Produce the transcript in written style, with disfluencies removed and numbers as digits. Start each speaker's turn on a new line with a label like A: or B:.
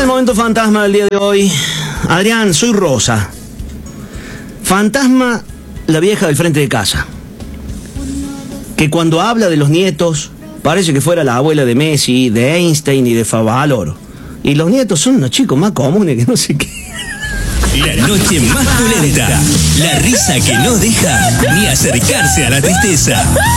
A: momento fantasma del día de hoy. Adrián, soy Rosa. Fantasma, la vieja del frente de casa, que cuando habla de los nietos parece que fuera la abuela de Messi, de Einstein y de Favaloro. Y los nietos son unos chicos más comunes que no sé qué.
B: La noche más pulenta, la risa que no deja ni acercarse a la tristeza.